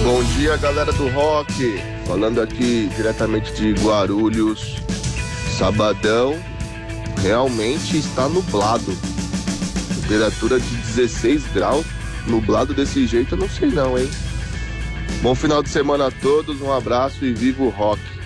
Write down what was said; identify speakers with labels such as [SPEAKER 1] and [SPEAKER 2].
[SPEAKER 1] Bom dia, galera do rock. Falando aqui diretamente de Guarulhos. Sabadão realmente está nublado. Temperatura de 16 graus. Nublado desse jeito eu não sei não, hein? Bom final de semana a todos, um abraço e viva o rock.